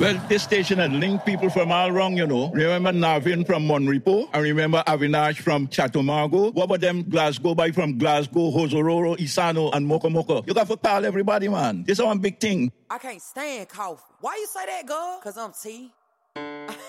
Well, this station had linked people from all around, you know. Remember Navin from Monrepo? I remember Avinash from Chatumago. What about them Glasgow boy from Glasgow, Hosororo, Isano, and Mokomoko? You got to call everybody, man. This is one big thing. I can't stand coffee. Why you say that, girl? Because I'm T.